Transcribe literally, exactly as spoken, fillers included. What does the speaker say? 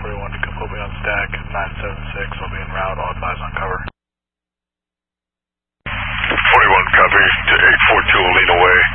forty-one to come put me on stack, nine seven six, I'll be en route, I'll advise on cover. forty-one, copy, to eight four two, lean away.